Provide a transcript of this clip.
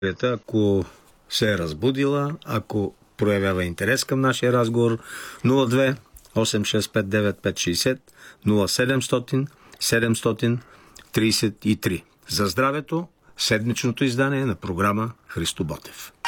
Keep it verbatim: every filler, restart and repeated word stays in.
Ако се е разбудила, ако проявява интерес към нашия разговор, нула две осем шест пет девет пет шест нула, нула седемстотин седемстотин тридесет и три. За здравето, седмичното издание на програма Христо Ботев.